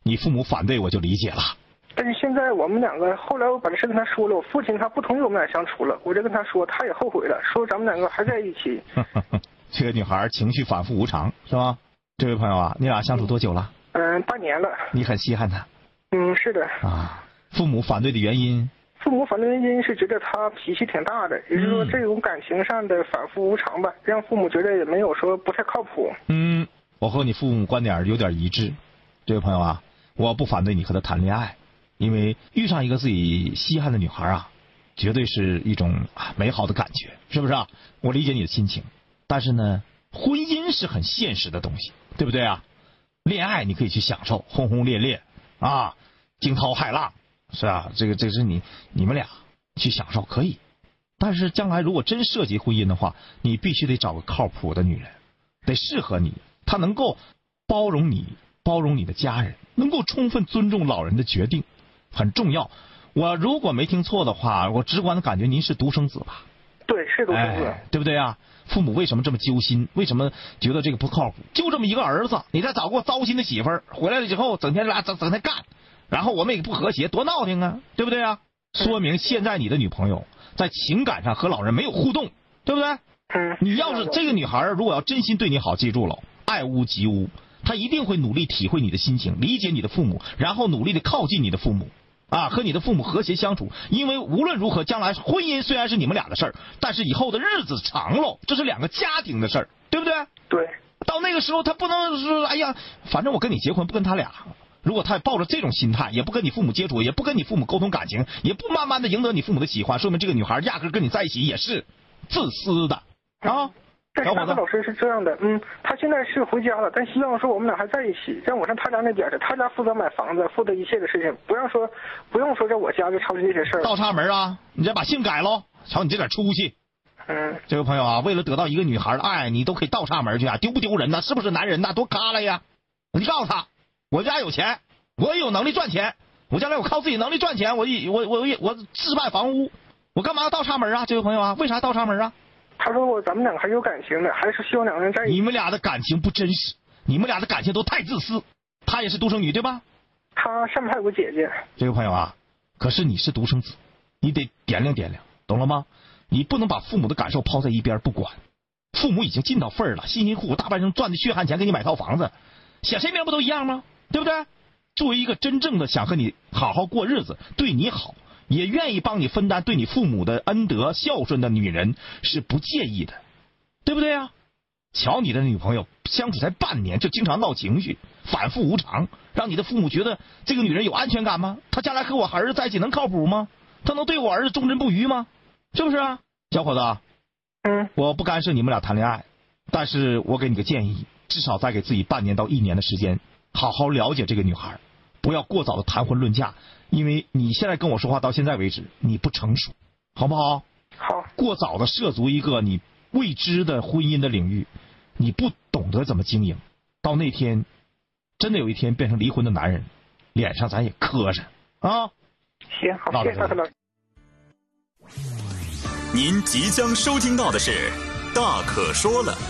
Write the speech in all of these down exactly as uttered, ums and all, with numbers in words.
你父母反对我就理解了。 但是现在我们两个，后来我把这事跟他说了，我父亲他不同意我们俩相处了，我就跟他说，他也后悔了，说咱们两个还在一起。 这个女孩情绪反复无常，是吧？这位朋友啊，你俩相处多久了？ 嗯，八年了。 你很稀罕她？ 嗯，是的。 啊，父母反对的原因？ 父母反对原因是觉得他脾气挺大的，也就是说这种感情上的反复无常吧，让父母觉得也没有说不太靠谱。 嗯，我和你父母观点有点一致。这位朋友啊，我不反对你和她谈恋爱。因为遇上一个自己稀罕的女孩啊，绝对是一种美好的感觉，是不是啊？我理解你的心情，但是呢，婚姻是很现实的东西，对不对啊？恋爱你可以去享受，轰轰烈烈啊，惊涛骇浪，是吧？这个这个是你你们俩去享受可以，但是将来如果真涉及婚姻的话，你必须得找个靠谱的女人，得适合你，她能够包容你，包容你的家人，能够充分尊重老人的决定。很重要。我如果没听错的话，我直观的感觉您是独生子吧？ 对，是独生子， 哎，对不对啊？父母为什么这么揪心？为什么觉得这个不靠谱？就这么一个儿子，你再找个糟心的媳妇儿，回来了以后整天俩整整天干，然后我们也不和谐，多闹挺啊，对不对啊？说明现在你的女朋友在情感上和老人没有互动，对不对？ 嗯。 你要是这个女孩如果要真心对你好，记住了，爱屋及乌，她一定会努力体会你的心情，理解你的父母，然后努力的靠近你的父母。啊，和你的父母和谐相处，因为无论如何，将来婚姻虽然是你们俩的事儿，但是以后的日子长喽，这是两个家庭的事儿，对不对？ 对。 到那个时候，他不能说，哎呀，反正我跟你结婚，不跟他俩。如果他抱着这种心态，也不跟你父母接触，也不跟你父母沟通感情，也不慢慢的赢得你父母的喜欢，说明这个女孩压根跟你在一起也是自私的啊。 但是大哥老师是这样的，嗯，他现在是回家了，但希望说我们俩还在一起，让我上他家那点儿去，他家负责买房子，负责一切的事情，不让说，不用说在我家就操心这些事儿。 倒插门啊！你再把姓改喽！瞧你这点出息。 嗯， 这位朋友啊，为了得到一个女孩的爱，你都可以倒插门去啊，丢不丢人呢？是不是男人呐？多咖了呀！你告诉他，我家有钱，我也有能力赚钱，我将来我靠自己能力赚钱，我我我我我置办房屋，我干嘛要倒插门啊？这位朋友啊，为啥倒插门啊？ 他说我咱们两个还有感情的，还是希望两个人在一起。 你们俩的感情不真实，你们俩的感情都太自私。她也是独生女对吧？ 她上面还有个姐姐。 这位朋友啊，可是你是独生子，你得掂量掂量，懂了吗？你不能把父母的感受抛在一边不管。父母已经尽到份儿了，辛辛苦苦大半生赚的血汗钱给你买套房子，写谁名不都一样吗？对不对？作为一个真正的想和你好好过日子，对你好，也愿意帮你分担对你父母的恩德孝顺的女人是不介意的，对不对啊？瞧你的女朋友相处才半年就经常闹情绪，反复无常，让你的父母觉得这个女人有安全感吗？她将来和我儿子在一起能靠谱吗？她能对我儿子忠贞不渝吗？是不是啊？小伙子， 嗯， 我不干涉你们俩谈恋爱，但是我给你个建议，至少再给自己半年到一年的时间，好好了解这个女孩，不要过早的谈婚论嫁，因为你现在跟我说话到现在为止，你不成熟，好不好？ 好。 过早的涉足一个你未知的婚姻的领域，你不懂得怎么经营，到那天真的有一天变成离婚的男人，脸上咱也磕碜啊！ 行，好，谢谢大哥老师。 您即将收听到的是《大可说了》。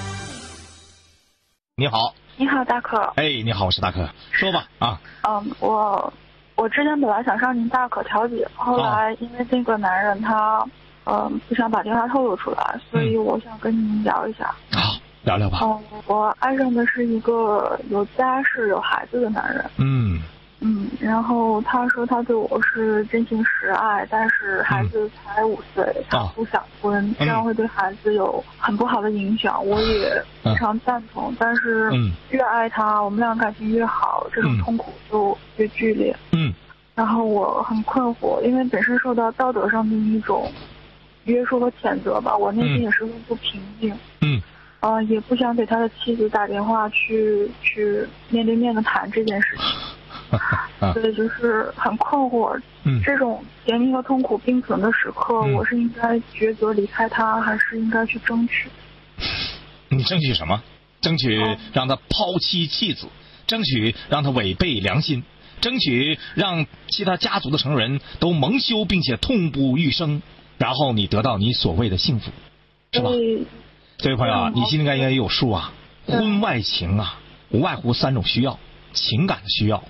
你好。 你好，大可。 哎，你好，我是大可，说吧啊。 嗯，我我之前本来想上您大可调解，后来因为这个男人他嗯不想把电话透露出来，所以我想跟您聊一下。 好、嗯，聊聊吧。 嗯，我爱上的是一个有家室有孩子的男人。 嗯。 嗯，然后他说他对我是真情实爱，但是孩子才五岁，嗯、他不想婚、哦，这样会对孩子有很不好的影响。嗯、我也非常赞同，嗯、但是越爱他，我们俩感情越好，这种痛苦就越剧烈。 嗯， 然后我很困惑，因为本身受到道德上的一种约束和谴责吧，我内心也十分不平静。 嗯。 啊、呃，也不想给他的妻子打电话去去面对面的谈这件事情。所以就是很困惑， 嗯， 这种甜蜜和痛苦并存的时刻，嗯、我是应该抉择离开他，还是应该去争取？ 你争取什么？争取让他抛妻弃子，争取让他违背良心，争取让其他家族的成员都蒙羞并且痛不欲生，然后你得到你所谓的幸福，是吧？这位朋友啊，你心里应该也有数啊。婚外情啊，无外乎三种需要：情感的需要。